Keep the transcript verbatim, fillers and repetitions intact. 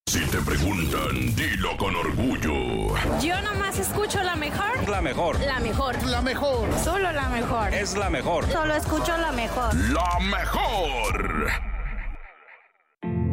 Si te preguntan, dilo con orgullo. Yo nomás escucho la mejor. La mejor. La mejor. La mejor. Solo la mejor. Es la mejor. Solo escucho la mejor. La mejor.